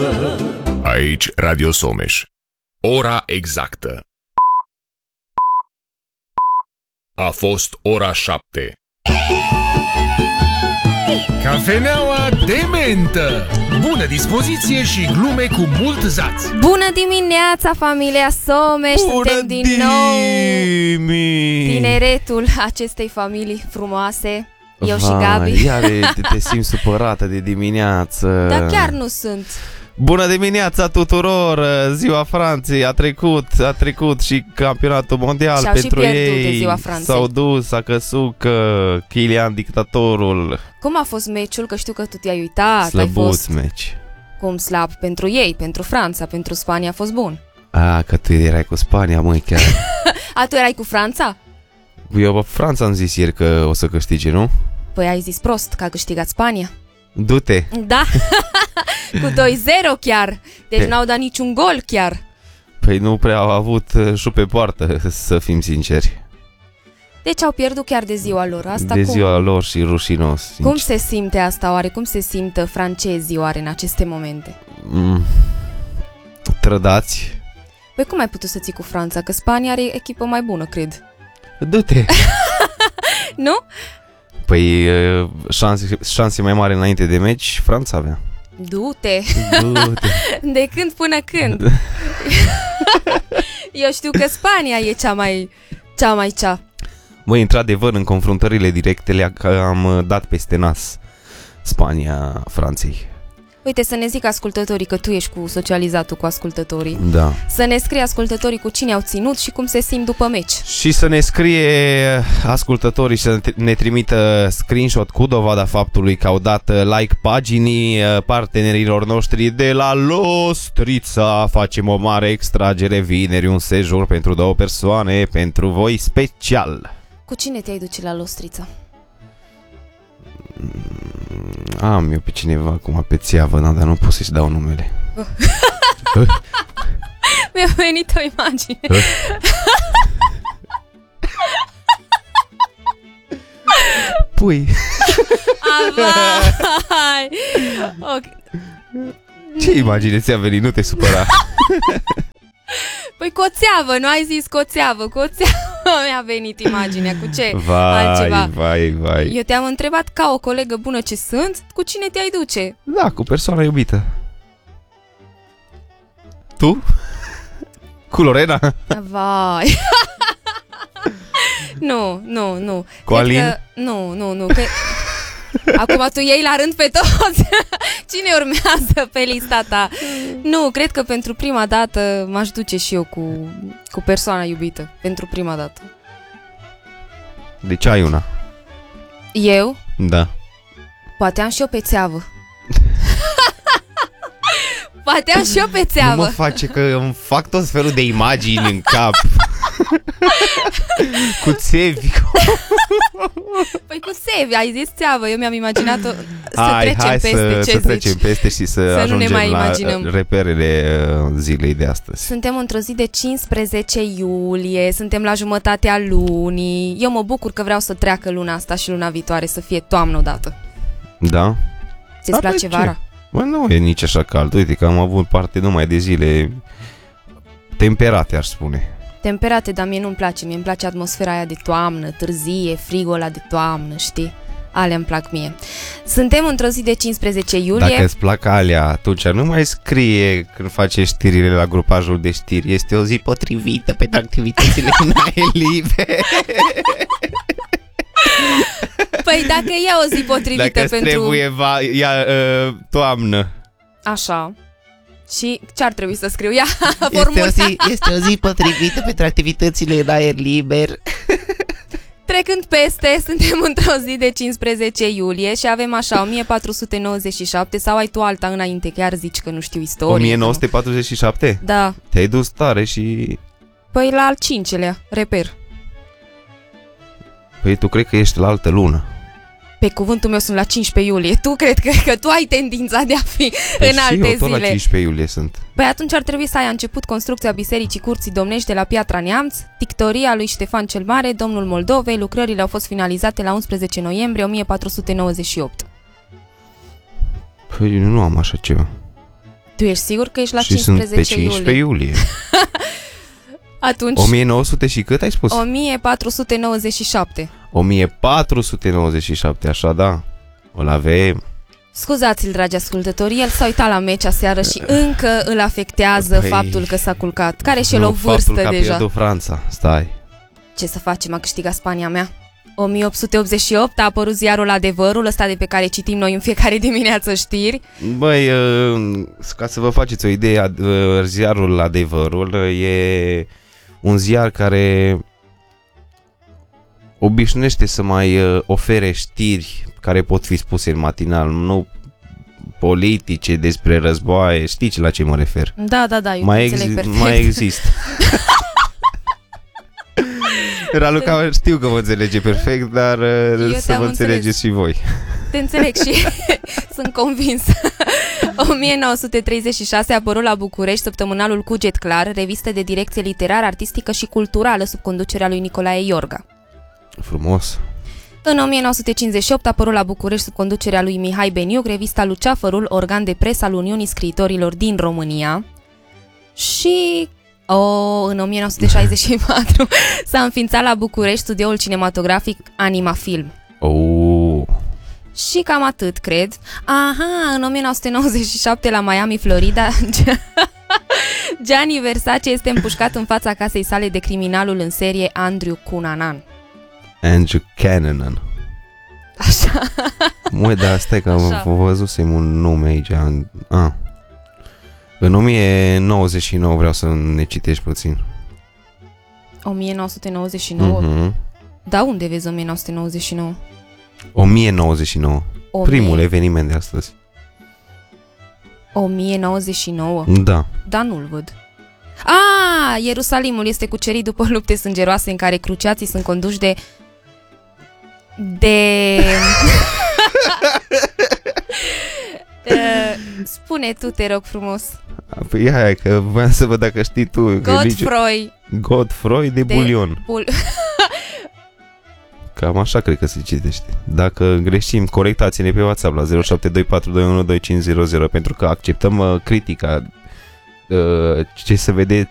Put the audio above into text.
Aici Radio Someș. Ora exactă. A fost ora 7. Cafeneaua de mentă. Bună dispoziție și glume cu mult zaț. Bună dimineața, familia Someș. Suntem din nou tineretul acestei familii frumoase. Eu și Gabi. Iar te simți supărată de dimineață. Dar chiar nu sunt. Bună dimineața tuturor! Ziua Franței a trecut și campionatul mondial Și-au pentru și pierdut ei. de Ziua Franței. S-au dus, a căzut Kylian dictatorul. Cum a fost meciul? Că știu că tu te-ai uitat. Slăbuț ai fost meci. cum slab pentru ei, pentru Franța, pentru Spania a fost bun. Că tu erai cu Spania, măi, chiar. Tu erai cu Franța? Eu Franța am zis ieri că o să câștige, nu? Păi ai zis prost că a câștigat Spania. Du-te! Da, cu 2-0 chiar. Deci n-au dat niciun gol chiar. Păi nu prea au avut șu pe poartă, să fim sinceri. Deci au pierdut chiar de ziua lor. Asta de cum? ziua lor și rușinos, sincer. Cum se simte asta oare? Cum se simt francezii oare în aceste momente? Trădați. Păi cum ai putut să ții cu Franța? Că Spania are echipă mai bună, cred. Du-te! Nu? Păi șanse mai mari înainte de meci Franța avea. Du-te! Du-te. De când până când? Eu știu că Spania e cea mai. Măi, într-adevăr, în confruntările directe am dat peste nas Spania Franței. Uite, să ne zic ascultătorii că tu ești cu socializatul cu ascultătorii. Da. Să ne scrie ascultătorii cu cine au ținut și cum se simt după meci. Și să ne scrie ascultătorii și să ne trimită screenshot cu dovada faptului că au dat like paginii partenerilor noștri de la Lostrița. Facem o mare extragere vineri, un sejur pentru 2 persoane, pentru voi special. Cu cine te-ai duce la Lostrița? Am eu pe cineva acum pe țeavă, dar nu pot să-și dau numele. Mi-a venit o imagine. Pui. Vai. Okay. Ce imagine ți-a venit? Nu te supăra. Păi coțeavă, nu ai zis coțeavă. Mi-a venit imaginea. Cu ce altceva? Vai. Eu te-am întrebat ca o colegă bună ce sunt, cu cine te-ai duce? Da, cu persoana iubită. Tu? Cu Lorena? Vai. Nu. Cu Alin? Că... Nu. Că... Acum tu iei la rând pe toți. Cine urmează pe lista ta? Nu, cred că pentru prima dată m-aș duce și eu cu persoana iubită. Pentru prima dată. Deci ai una. Eu? Da. Poate am și eu pe țeavă. Poate am și eu pe țeavă. Nu mă face că îmi fac tot felul de imagini în cap. Cu țevi. Păi cu țevi, ai zis țeavă. Eu mi-am imaginat-o Hai să trecem peste și să ajungem nu ne mai la imaginăm. reperele zilei de astăzi. Suntem într-o zi de 15 iulie, suntem la jumătatea lunii. Eu mă bucur că vreau să treacă luna asta și luna viitoare, să fie toamnă odată. Da? Ți-ți place vara? Bă, nu e nici așa cald. Uite că am avut parte numai de zile temperate, aș spune. Temperate, dar mie nu-mi place. Mie îmi place atmosfera aia de toamnă, târzie, frigul ăla de toamnă, știi? Alea îmi plac mie. Suntem într-o zi de 15 iulie. Dacă îți plac alea, atunci nu mai scrie când face știrile la grupajul de știri. Este o zi potrivită pentru activitățile în aer liber. Păi dacă e o zi potrivită dacă pentru... trebuie toamnă. Așa. Și ce ar trebui să scriu? Ia, formula. Este o zi potrivită pentru activitățile în aer liber. Trecând peste, suntem într-o zi de 15 iulie și avem așa 1497 sau ai tu alta înainte, chiar zici că nu știu istorie. 1947? Da. Te-ai dus tare și... Păi la al 5-lea, reper. Păi tu cred că ești la altă lună. Pe cuvântul meu sunt la 15 iulie. Tu cred că tu ai tendința de a fi păi în alte eu tot zile. La 15 iulie sunt. Păi atunci ar trebui să ai început construcția Bisericii Curții Domnești de la Piatra Neamț, tictoria lui Ștefan cel Mare, domnul Moldovei. Lucrările au fost finalizate la 11 noiembrie 1498. Păi nu am așa ceva. Tu ești sigur că ești la Și sunt pe 15 15 iulie. Atunci 1900 și cât ai spus? 1497. 1497, așa da. O avem. Scuzați-l, dragi ascultători, el s-a uitat la meci aseară și încă îl afectează faptul că s-a culcat. Care și el o vârstă faptul că a deja. pierdut Franța, stai. Ce să facem, a câștigat Spania mea. 1888 a apărut ziarul Adevărul, ăsta de pe care citim noi în fiecare dimineață știri. Băi, ca să vă faceți o idee, ziarul Adevărul e un ziar care obișnuiește să mai ofere știri care pot fi spuse în matinal, nu politice, despre războaie, știi la ce mă refer? Da, eu înțeleg perfect. Mai există. Raluca, știu că vă înțelege perfect, dar să vă înțelegeți și voi. Te înțeleg și sunt convins. 1936 a apărut la București săptămânalul Cuget Clar, revistă de direcție literară, artistică și culturală sub conducerea lui Nicolae Iorga. Frumos. În 1958 a apărut la București sub conducerea lui Mihai Beniuc revista Luceafărul, organ de presă al Uniunii Scriitorilor din România. Și în 1964 s-a înființat la București studioul cinematografic Anima Film. Și cam atât, cred. În 1997 la Miami, Florida, Gianni Versace este împușcat în fața casei sale de criminalul în serie Andrew Cunanan. Andrew Cunanan. Așa. Măi, dar stai că am văzusem un nume aici. În 1999 vreau să ne citești puțin. 1999? Da, unde vezi 1999? 1099. Primul eveniment de astăzi. 1099? Da. Da, nu-l văd. Ierusalimul este cucerit după lupte sângeroase în care cruciații sunt conduși de spune tu, te rog frumos. Păi hai, că voiam să văd dacă știi tu. Godefroy de Bulion. Cam așa cred că se citește. Dacă greșim, corectați-ne pe WhatsApp la 0724212500 pentru că acceptăm critica. Ce să vedeți